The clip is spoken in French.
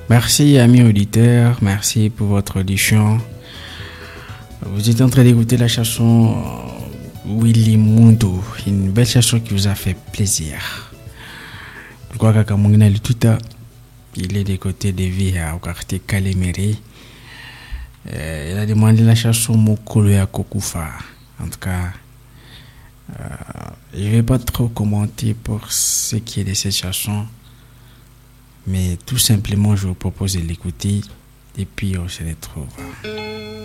Merci amis auditeurs, merci pour votre audition. Vous êtes en train d'écouter la chanson Willy Mundo, une belle chanson qui vous a fait plaisir. Je crois que tout il est des côtés de Via au quartier Kalemeri. Il a demandé la chanson Mokolo ya Kokufa. En tout cas, je ne vais pas trop commenter pour ce qui est de cette chanson, mais tout simplement je vous propose de l'écouter et puis on se retrouve.